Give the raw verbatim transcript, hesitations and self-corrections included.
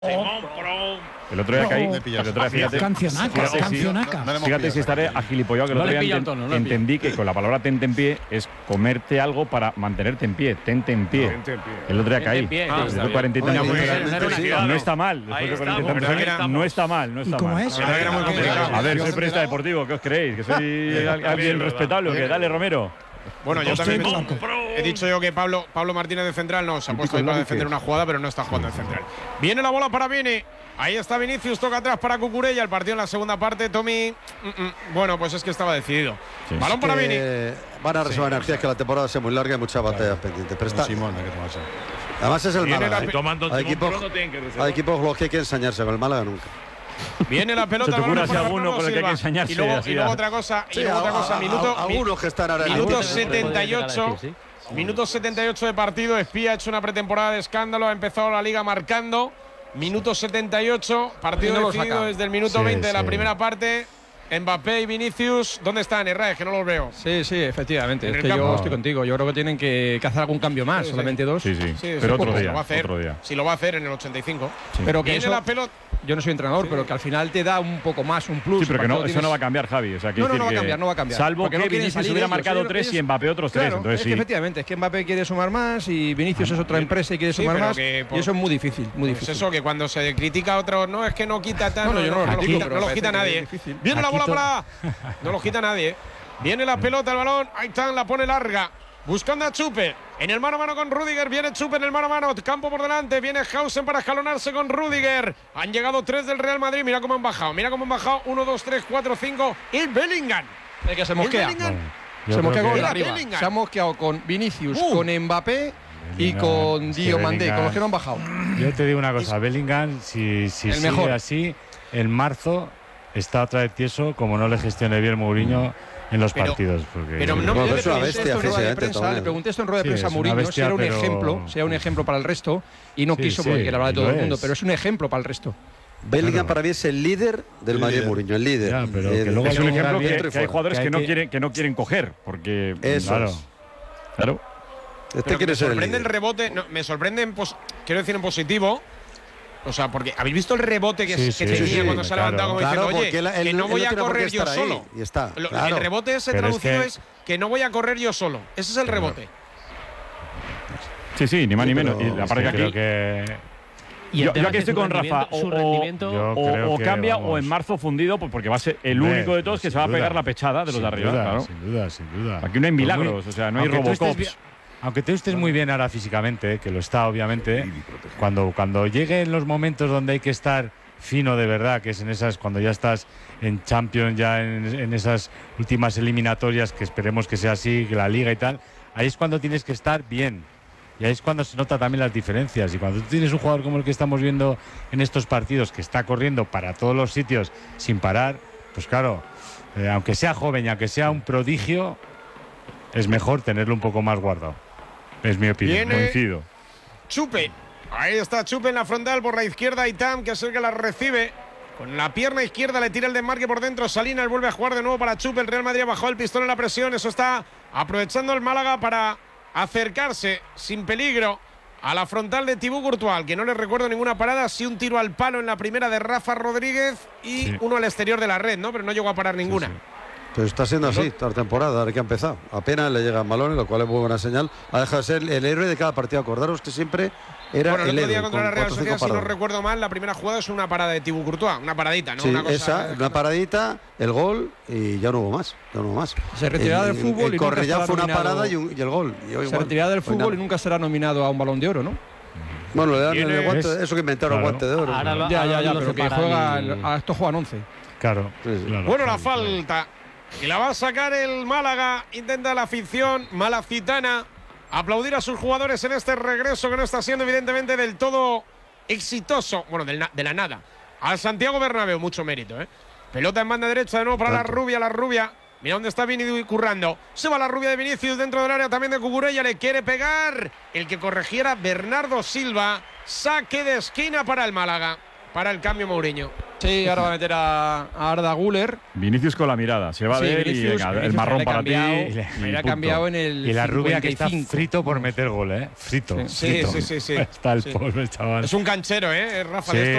El otro día caí. El otro día, fíjate, Cancionaca, fíjate, cancionaca. si, fíjate si estaré agilipollado, que el No otro le día pilla el enten- tono, no le entendí que con la palabra tente en pie es comerte algo para mantenerte en pie. Tente en pie. El otro día caí. Tente en pie, Después está de cuarenta y bien. tantos Muy años. bien, Sí, claro. no está mal. Después Ahí de cuarenta y estamos, tantos ahí años, estamos. no está mal. No ¿Y está cómo mal. es? La verdad que era muy complicado. A ver, Yo soy periodista enterado. deportivo. ¿Qué os creéis? ¿Que soy al- alguien respetable o qué? Dale, Romero. Bueno, yo Estoy también blanco. he dicho yo que Pablo, Pablo Martínez de central no se ha puesto ahí para defender una jugada, pero no está jugando de central. Viene la bola para Vini. Ahí está Vinicius, toca atrás para Cucurella. El partido en la segunda parte, Tommy. mm, mm, bueno, pues es que estaba decidido. Sí. Balón para Vini. Que van a reservar energías, que la temporada sea muy larga y muchas batallas pendientes. Pero está, Simón, hay que tomarse. además es el Viene Málaga. la ¿eh? pe- Tomando Hay equipos, hay equipos con los que hay que ensañarse, con el Málaga nunca. Viene la pelota. ¿Se te balón ocurre así para alguno Bernardo con el que hay que Silva. ensañarse? Y luego, Así y luego a- otra cosa. Y Sí, luego otra a- cosa. a- Minuto. a- algunos que están ahora en Minuto el- setenta y ocho. Minuto setenta y ocho de partido. Espía ha hecho una pretemporada de escándalo. Ha empezado la liga marcando. Minuto setenta y ocho. Partido Y no lo decidido saca. desde el minuto Sí, veinte de la sí. primera parte. Mbappé y Vinicius. ¿Dónde están, Herrera? Que no los veo. Sí, sí, efectivamente. En Es el que campo. yo estoy contigo. Yo creo que tienen que, que hacer algún cambio más, Sí, sí. solamente dos. Sí, sí. Sí, Pero sí, otro pues día. lo va a hacer. Otro día. Si lo va a hacer en el ochenta y cinco. Pero que Viene eso, la pelota. yo no soy entrenador, pero que al final te da un poco más, un plus. Sí, pero que no, Cuando eso no va a tienes- cambiar, Javi. O sea, No, quiero no, no decir va a que cambiar, no va a cambiar. Salvo Porque que no quieren Vinicius salir hubiera ellos, marcado ellos- tres y ellos- Mbappé otros tres. Claro, Entonces es sí. que efectivamente, es que Mbappé quiere sumar más y Vinicius es otra empresa y quiere Sí, sumar pero más. que por- Y eso es muy difícil, muy Pues difícil. eso, que cuando se critica a otro, no, es que no quita tanto. No, no, yo no lo los critico, quita, pero no los parece quita que nadie. es difícil. Viene la Aquí bola to- para. No los quita nadie. Viene la pelota, el balón. Ahí está, la pone larga. Buscando a Chupe. En el mano a mano con Rüdiger. Viene Chupe en el mano a mano. Campo por delante. Viene Hausen para escalonarse con Rüdiger. Han llegado tres del Real Madrid. Mira cómo han bajado. Mira cómo han bajado. Uno, dos, tres, cuatro, cinco. Y Bellingham. El que se El mosquea. Bellingham. Yo Se creo mosquea que- con Era arriba. Bellingham. Se ha mosqueado con Vinicius, Uh. con Mbappé y Bellingham, con es que Diomandé, con los Bellingham- que no han bajado. Yo te digo una cosa, Bellingham, si, si El sigue mejor. así, en marzo está otra vez tieso, como no le gestione bien Mourinho en los Pero- partidos. Porque pero no- Bueno, yo pero le es una pregunté bestia Esto en rueda de físicamente prensa, también. le pregunté esto en rueda de Sí, prensa a es una Mourinho si bestia, era un pero- ejemplo, si era un ejemplo para el resto y no Sí, quiso sí, porque quiere hablar de todo lo el mundo, es. pero es un ejemplo para el resto. Bellingham Claro. para mí es el líder del El Madrid líder. Mourinho, el líder. Ya, pero Eh, que luego Es un Bellingham ejemplo bien que, dentro y que hay fuera. jugadores Que que hay no que- quieren que no quieren coger. Porque. Eso Claro. es. Claro. Este Pero que quiere me ser el sorprende el líder. rebote. No, me sorprende, en pos- quiero decir en positivo. O sea, porque ¿habéis visto el rebote que, Sí, que sí, tenía sí, cuando se ha claro. levantado como Claro, diciendo, oye, porque él- él- que no él voy no a tiene por qué correr yo estar ahí, solo? y está, Lo- claro. El rebote ese Pero es traducido que- es que no voy a correr yo solo. Ese es el Claro. rebote. Sí, sí, ni más ni Sí, menos. pero Y la Es parte que que creo aquí. que Y Yo, yo aquí estoy con Rafa. O, Su o- rendimiento. Yo o- creo o que, cambia o vamos, en marzo fundido, pues porque va a ser el hombre, único de todos que sin se va a duda. pegar la pechada de los sin de arriba. duda, Claro. Sin duda, sin duda. Aquí no hay Por milagros, muy- o sea, no hay aunque tú estés Robocops. bien- Aunque tú estés muy bien ahora físicamente, que lo está obviamente, cuando, cuando lleguen los momentos donde hay que estar fino de verdad, que es en esas, cuando ya estás en Champions, ya en, en esas últimas eliminatorias, que esperemos que sea así, que la Liga y tal, ahí es cuando tienes que estar bien. Y ahí es cuando se nota también las diferencias. Y cuando tú tienes un jugador como el que estamos viendo en estos partidos, que está corriendo para todos los sitios sin parar, pues claro, eh, aunque sea joven y aunque sea un prodigio, es mejor tenerlo un poco más guardado. Es mi opinión. Viene- Coincido. Chupe. Ahí está Chupe en la frontal por la izquierda. Itam, que es el que la recibe. Con la pierna izquierda le tira el desmarque por dentro. Salinas vuelve a jugar de nuevo para Chupe. El Real Madrid ha bajado el pistón en la presión. Eso está aprovechando el Málaga para acercarse sin peligro a la frontal de Thibaut Courtois, que no le recuerdo ninguna parada. Sí, un tiro al palo en la primera de Rafa Rodríguez y Sí. uno al exterior de la red, ¿no? Pero no llegó a parar ninguna. sí. Pero está siendo así toda la temporada, ahora que ha empezado. Apenas le llegan balones, lo cual es muy buena señal. Ha dejado de ser el héroe de cada partido. Acordaros que siempre era Bueno, el el otro héroe. día contra con la Real cuatro o Sociedad, cinco si no paradas. recuerdo mal, la primera jugada es una parada de Thibaut Courtois, una paradita, ¿no? Sí, una cosa, esa, una paradita, el gol y ya no hubo más. Ya no hubo más. Se retiraba El- del fútbol el y nunca Correia estará fue una nominado- parada y, un- y el gol. Y hoy Se igual, retiraba del hoy fútbol nada. y nunca será nominado a un Balón de Oro, ¿no? Bueno, le dan Tiene- el guante, es- eso que inventaron el claro. guante de oro. Ahora lo- Ya, ya, ya, lo pero que separan juega. y- A estos juegan once. Claro. Sí, sí. claro, Bueno, la claro, falta. Y la va a sacar el Málaga. Intenta la afición malacitana aplaudir a sus jugadores en este regreso que no está siendo evidentemente del todo exitoso. Bueno, del na- de la nada. Al Santiago Bernabéu, mucho mérito, ¿eh? Pelota en banda derecha de nuevo para la Tanto. rubia, la rubia. Mira dónde está Vini currando. Se va la rubia de Vinicius dentro del área también de Cucurella. Le quiere pegar. El que corrigiera Bernardo Silva. Saque de esquina para el Málaga. Para el cambio Mourinho. Sí, ahora va a meter a, a Arda Güler. Vinicius con la mirada, se va Sí, de él y Vinicius, venga, el Vinicius marrón le ha para cambiado, ti. Me y ha punto. cambiado en el Y la rubia que está cincuenta y cinco. frito por meter gol, ¿eh? Frito. Sí. Sí, frito. sí, sí, sí. Está el Sí. pobre chaval. Es un canchero, ¿eh, Rafa? Sí. De esto